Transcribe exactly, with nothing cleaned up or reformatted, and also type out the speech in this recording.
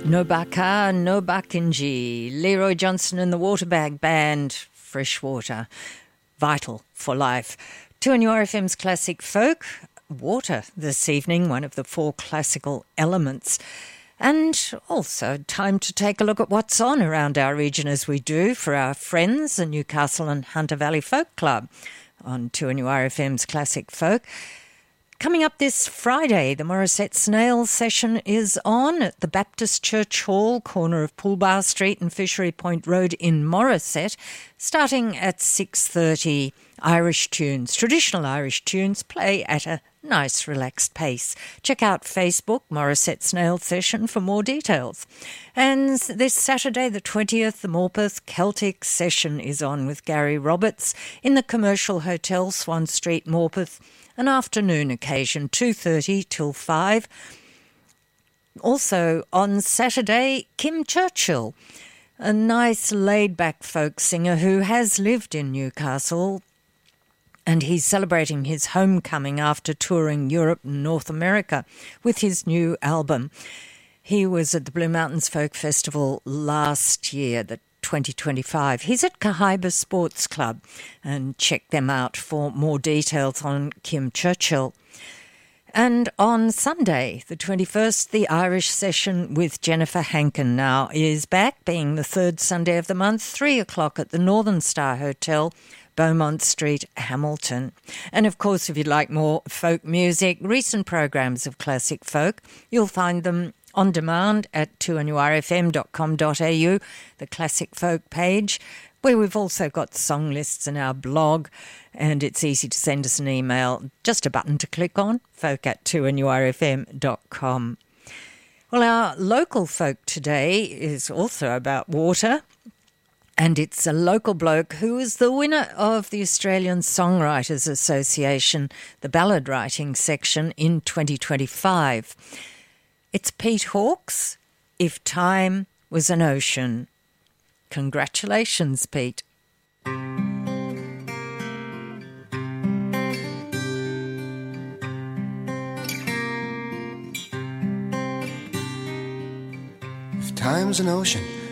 No Baka, No Bakinji, Leroy Johnson and the Waterbag Band, Freshwater, vital for life. two N U R F M's Classic Folk, water this evening, one of the four classical elements. And also time to take a look at what's on around our region as we do for our friends, the Newcastle and Hunter Valley Folk Club on two N U R F M's Classic Folk. Coming up this Friday, the Morisset Snail session is on at the Baptist Church Hall, corner of Poolbar Street and Fishery Point Road in Morisset, starting at six thirty. Irish tunes, traditional Irish tunes, play at a nice relaxed pace. Check out Facebook, Morisset Snail Session, for more details. And this Saturday, the twentieth, the Morpeth Celtic Session is on with Gary Roberts in the Commercial Hotel, Swan Street, Morpeth. An afternoon occasion, two thirty till five. Also on Saturday, Kim Churchill, a nice laid-back folk singer who has lived in Newcastle, and he's celebrating his homecoming after touring Europe and North America with his new album. He was at the Blue Mountains Folk Festival last year, the twenty twenty-five. He's at Cahaiba Sports Club, and check them out for more details on Kim Churchill. And on Sunday, the twenty-first, the Irish Session with Jennifer Hankin now is back, being the third Sunday of the month, three o'clock at the Northern Star Hotel, Beaumont Street, Hamilton. And of course, if you'd like more folk music, recent programs of classic folk, you'll find them on demand at two N U R F M dot com dot A U, the Classic Folk page, where we've also got song lists in our blog, and it's easy to send us an email, just a button to click on, folk at two N U R F M dot com. Well, our local folk today is also about water, and it's a local bloke who is the winner of the Australian Songwriters Association, the ballad writing section in twenty twenty-five. It's Pete Hawkes, If Time Was an Ocean. Congratulations, Pete. If time's an ocean,